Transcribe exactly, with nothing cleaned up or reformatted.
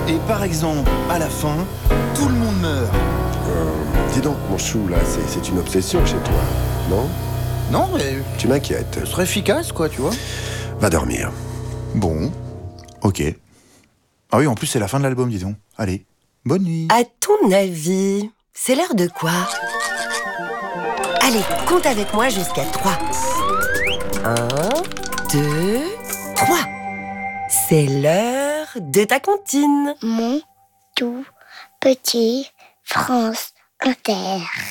Et par exemple, à la fin, tout le monde meurt. Euh, dis donc, mon chou, là, c'est, c'est une obsession chez toi, non? Non, mais Tu m'inquiètes. ce serait efficace, quoi, tu vois. Va dormir. Bon, ok. Ah oui, en plus, c'est la fin de l'album, dis donc. Allez, bonne nuit. À ton avis, c'est l'heure de quoi? Allez, compte avec moi jusqu'à trois. Un, deux, trois. C'est l'heure de ta comptine. Mon tout petit France Inter.